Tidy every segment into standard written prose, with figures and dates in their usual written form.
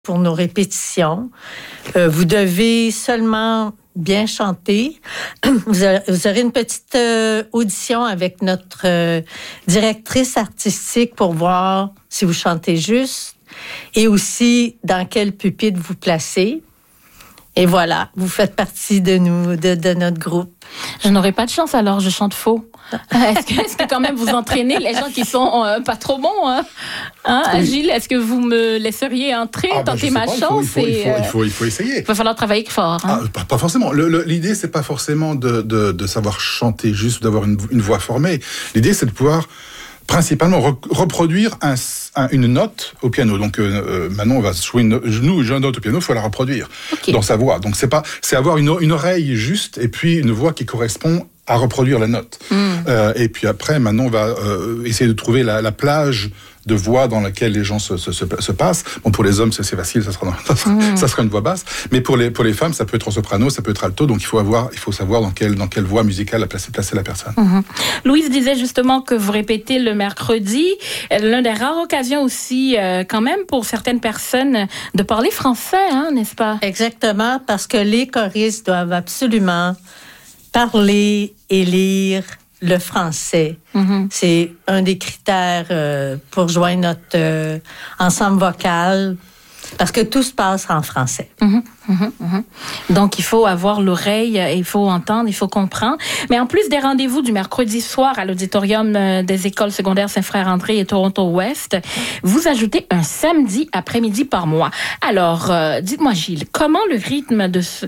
pour nos répétitions. Vous devez seulement bien chanter. Vous aurez une petite audition avec notre directrice artistique pour voir si vous chantez juste et aussi dans quel pupitre vous placez. Et voilà, vous faites partie de nous, de notre groupe. Je n'aurai pas de chance alors, je chante faux. Est-ce que quand même vous entraînez les gens qui sont pas trop bons, hein? Gilles, est-ce que vous me laisseriez entrer, tenter ma chance? Il faut essayer. Il va falloir travailler fort. Hein? Pas forcément. L'idée, c'est pas forcément de savoir chanter juste, d'avoir une voix formée. L'idée, c'est de pouvoir principalement reproduire une note au piano. Donc Manon va jouer une note au piano, il faut la reproduire dans sa voix. Donc c'est avoir une oreille juste et puis une voix qui correspond à reproduire la note. Et puis après, Manon va essayer de trouver la plage de voix dans laquelle les gens se passent. Bon, pour les hommes, c'est facile, ça sera une voix basse. Mais pour les femmes, ça peut être en soprano, ça peut être alto. Donc il faut savoir dans quelle voix musicale placer la personne. Louise disait justement que vous répétez le mercredi. L'une des rares occasions aussi, quand même, pour certaines personnes, de parler français, hein, n'est-ce pas? Exactement, parce que les choristes doivent absolument parler et lire le français. C'est un des critères pour joindre notre ensemble vocal, parce que tout se passe en français. Donc, il faut avoir l'oreille, il faut entendre, il faut comprendre. Mais en plus des rendez-vous du mercredi soir à l'auditorium des écoles secondaires Saint-Frère-André et Toronto-Ouest, vous ajoutez un samedi après-midi par mois. Alors, dites-moi, Gilles, comment le rythme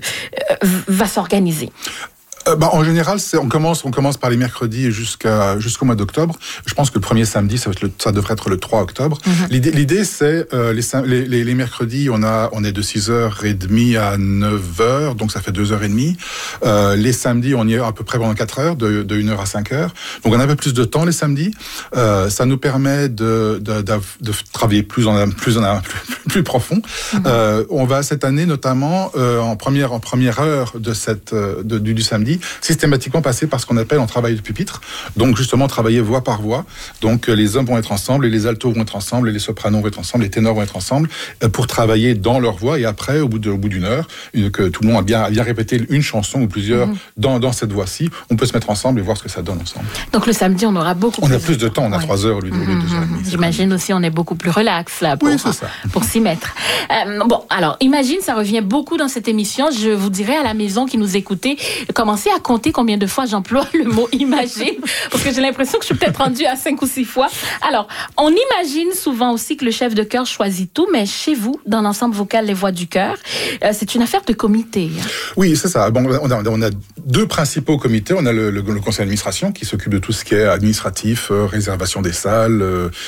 va s'organiser? En général, on commence par les mercredis jusqu'au mois d'octobre. Je pense que le premier samedi, ça devrait être le 3 octobre. L'idée, c'est les mercredis, on est de 6h30 à 9h, donc ça fait 2h30. Les samedis, on y est à peu près pendant 4 heures, de 1h à 5h. Donc on a un peu plus de temps les samedis. Ça nous permet de travailler plus profond. On va cette année notamment en première heure du samedi systématiquement passer par ce qu'on appelle en travail de pupitre. Donc justement travailler voix par voix. Donc les hommes vont être ensemble et les altos vont être ensemble et les sopranos vont être ensemble, les ténors vont être ensemble pour travailler dans leur voix. Et après, au bout d'une heure, que tout le monde a bien répété une chanson ou plusieurs dans cette voix-ci, on peut se mettre ensemble et voir ce que ça donne ensemble. Donc le samedi, on aura beaucoup plus de temps. On a 3 heures au lieu de 2h30. J'imagine aussi on est beaucoup plus relax là pour s'y mettre. Alors imagine, ça revient beaucoup dans cette émission. Je vous dirais à la maison qui nous écoutez, commencez à compter combien de fois j'emploie le mot imagine, parce que j'ai l'impression que je suis peut-être rendue à 5 ou 6 fois. Alors, on imagine souvent aussi que le chef de chœur choisit tout, mais chez vous, dans l'ensemble vocal Les Voix du Cœur, c'est une affaire de comité. Oui, c'est ça. Bon, on a 2 principaux comités. On a le conseil d'administration qui s'occupe de tout ce qui est administratif, réservation des salles,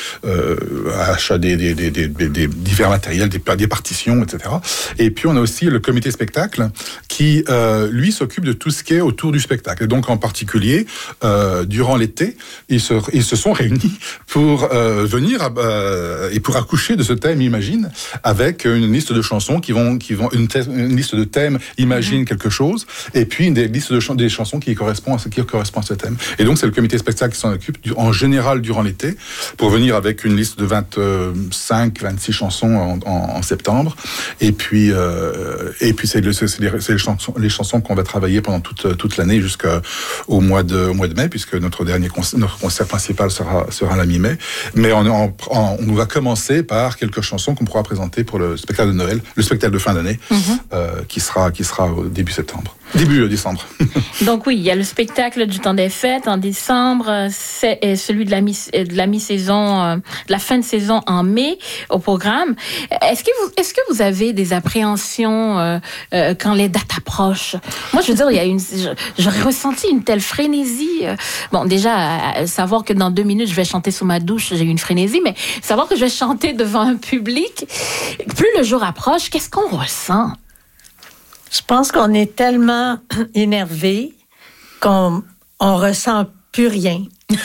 achat des divers matériels, des partitions, etc. Et puis, on a aussi le comité spectacle qui, lui, s'occupe de tout ce qui est autour du spectacle. Et donc, en particulier, durant l'été, ils se sont réunis pour venir et pour accoucher de ce thème Imagine, avec une liste de chansons une liste de thèmes Imagine quelque chose, et puis une liste des chansons qui correspondent à ce thème. Et donc, c'est le comité spectacle qui s'en occupe en général durant l'été, pour venir avec une liste de 25-26 chansons en septembre. Et puis c'est les chansons qu'on va travailler pendant toute l'année jusqu'au mois de mai, puisque notre concert principal sera à la mi-mai. Mais on va commencer par quelques chansons qu'on pourra présenter pour le spectacle de Noël, le spectacle de fin d'année, qui sera au début décembre. Donc oui, il y a le spectacle du temps des fêtes en décembre, c'est celui de la mi-saison, de la fin de saison en mai au programme. Est-ce que vous avez des appréhensions quand les dates approchent? Moi, je veux dire, j'aurais ressenti une telle frénésie. Bon, déjà, savoir que dans 2 minutes, je vais chanter sous ma douche, j'ai eu une frénésie, mais savoir que je vais chanter devant un public, plus le jour approche, qu'est-ce qu'on ressent? Je pense qu'on est tellement énervé qu'on ressent plus rien.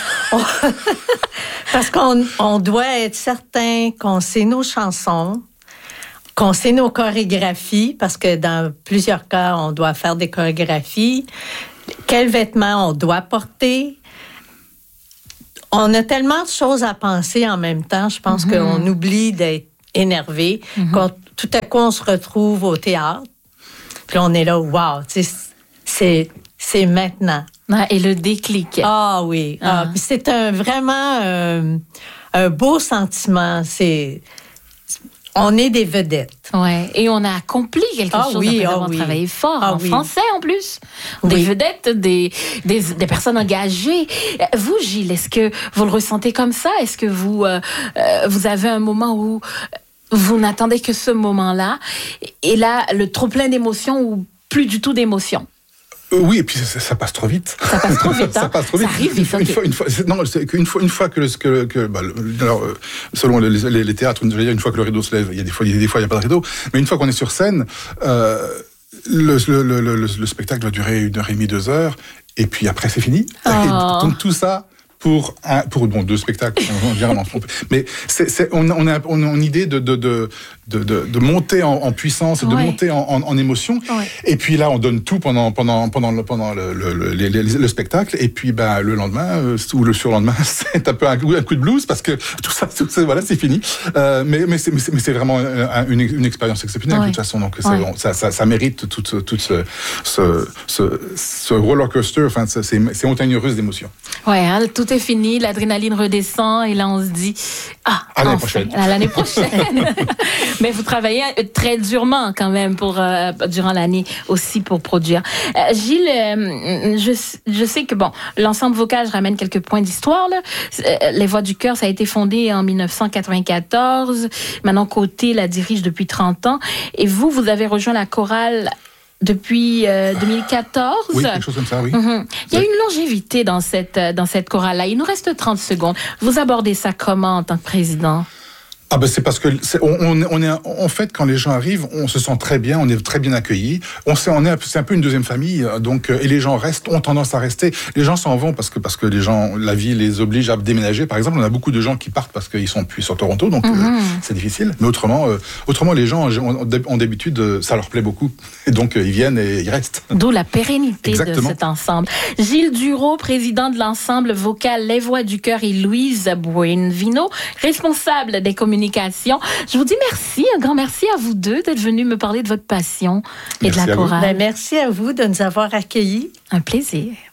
Parce qu'on doit être certain qu'on sait nos chansons, qu'on sait nos chorégraphies, parce que dans plusieurs cas, on doit faire des chorégraphies. Quels vêtements on doit porter. On a tellement de choses à penser en même temps, je pense qu'on oublie d'être énervé, tout à coup, on se retrouve au théâtre. Puis on est là, wow, c'est maintenant. Ah, et le déclic. Ah oui. Puis c'est vraiment un beau sentiment. On est des vedettes. Ouais. Et on a accompli quelque chose après avoir travaillé fort en français en plus. Des vedettes, des personnes engagées. Vous, Gilles, est-ce que vous le ressentez comme ça? Est-ce que vous avez un moment où vous n'attendez que ce moment-là et là, le trop plein d'émotions ou plus du tout d'émotions? Oui, et puis ça passe trop vite. Ça passe trop vite. Ça passe trop vite. Ça arrive vite. Une fois que selon les théâtres, une fois que le rideau se lève, il y a des fois il n'y a pas de rideau, mais une fois qu'on est sur scène, le spectacle va durer 1h30, 2 heures, et puis après c'est fini. Donc tout ça pour 2 spectacles, mais on a une idée de monter en puissance, de monter en émotion. Ouais. Et puis là, on donne tout pendant le spectacle. Et puis, le lendemain ou le surlendemain, c'est un peu un coup de blues parce que tout ça, voilà, c'est fini. Mais c'est vraiment une expérience exceptionnelle de toute façon. Donc ça mérite tout ce roller coaster. Enfin, ces montagnes russes d'émotions. Ouais, hein, tout est fini, l'adrénaline redescend et là on se dit à l'année prochaine. Mais vous travaillez très durement quand même durant l'année aussi pour produire. Gilles, je sais que l'ensemble vocal, je ramène quelques points d'histoire là. Les Voix du Cœur, ça a été fondé en 1994. Manon Côté la dirige depuis 30 ans et vous avez rejoint la chorale depuis 2014. Oui, quelque chose comme ça, oui. Mm-hmm. Il y a une longévité dans cette chorale-là. Il nous reste 30 secondes. Vous abordez ça comment en tant que président? C'est parce que on est en fait quand les gens arrivent, on se sent très bien, on est très bien accueillis. C'est un peu une deuxième famille, donc et les gens ont tendance à rester. Les gens s'en vont parce que les gens, la vie les oblige à déménager. Par exemple, on a beaucoup de gens qui partent parce qu'ils sont plus sur Toronto, donc c'est difficile. Mais autrement, les gens ont d'habitude, ça leur plaît beaucoup, et donc ils viennent et ils restent. D'où la pérennité de cet ensemble. Gilles Duro, président de l'ensemble vocal Les Voix du Cœur, et Louise Buenvino, responsable des communications. Je vous dis merci, un grand merci à vous deux d'être venus me parler de votre passion et de la chorale. Merci à vous de nous avoir accueillis. Un plaisir.